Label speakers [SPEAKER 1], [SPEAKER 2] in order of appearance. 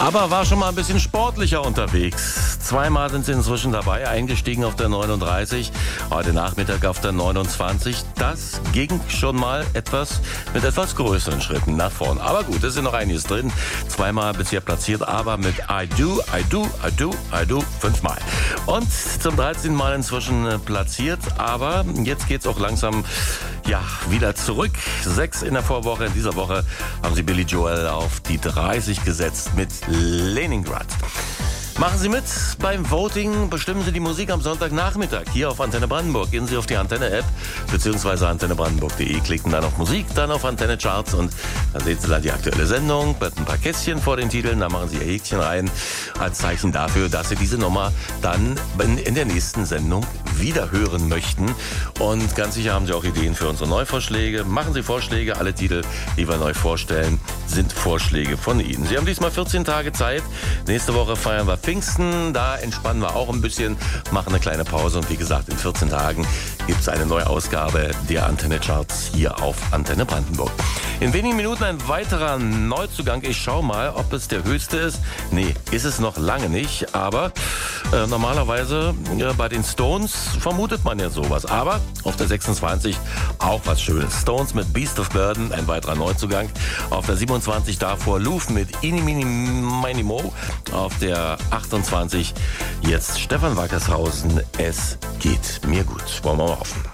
[SPEAKER 1] Aber war schon mal ein bisschen sportlicher unterwegs. Zweimal sind sie inzwischen dabei, eingestiegen auf der 39, heute Nachmittag auf der 29. Das ging schon mal mit etwas größeren Schritten nach vorn. Aber gut, es ist noch einiges drin. Zweimal bisher platziert, aber mit I do, fünfmal. Und zum 13. Mal inzwischen platziert, aber jetzt geht's auch langsam wieder zurück. 6 in der Vorwoche. In dieser Woche haben sie Billy Joel auf die 30 gesetzt mit Leningrad. Machen Sie mit beim Voting, bestimmen Sie die Musik am Sonntagnachmittag hier auf Antenne Brandenburg. Gehen Sie auf die Antenne-App bzw. antennebrandenburg.de, klicken dann auf Musik, dann auf Antenne Charts und dann sehen Sie dann die aktuelle Sendung mit ein paar Kästchen vor den Titeln. Da machen Sie Ihr Häkchen rein als Zeichen dafür, dass Sie diese Nummer dann in der nächsten Sendung wieder hören möchten. Und ganz sicher haben Sie auch Ideen für unsere Neuvorschläge. Machen Sie Vorschläge. Alle Titel, die wir neu vorstellen, sind Vorschläge von Ihnen. Sie haben diesmal 14 Tage Zeit. Nächste Woche feiern wir Pfingsten, da entspannen wir auch ein bisschen, machen eine kleine Pause und wie gesagt, in 14 Tagen gibt es eine neue Ausgabe der Antenne Charts hier auf Antenne Brandenburg. In wenigen Minuten ein weiterer Neuzugang. Ich schaue mal, ob es der höchste ist. Nee, ist es noch lange nicht, aber normalerweise bei den Stones vermutet man ja sowas. Aber auf der 26 auch was Schönes. Stones mit Beast of Burden, ein weiterer Neuzugang. Auf der 27 davor Louvre mit Ini Mini Mini Mo. Auf der 28 jetzt Stefan Wackershausen. Es geht mir gut. Wollen wir mal hoffen.